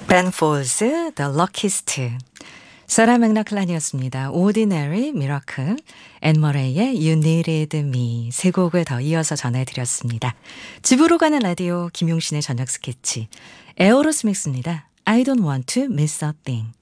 벤 폴즈, The Luckiest. 사라 맥락클란이었습니다. Ordinary, Miracle, 앤 머레이의 You Needed Me 세 곡을 더 이어서 전해드렸습니다. 집으로 가는 라디오 김용신의 저녁 스케치 에어로스믹스입니다. I don't want to miss a thing.